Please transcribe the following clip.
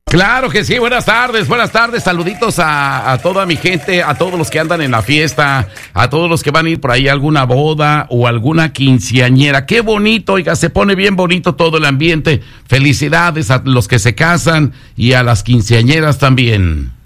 Claro que sí, buenas tardes, saluditos a toda mi gente, a todos los que andan en la fiesta, a todos los que van a ir por ahí a alguna boda o alguna quinceañera. Qué bonito, oiga, se pone bien bonito todo el ambiente. Felicidades a los que se casan y a las quinceañeras también.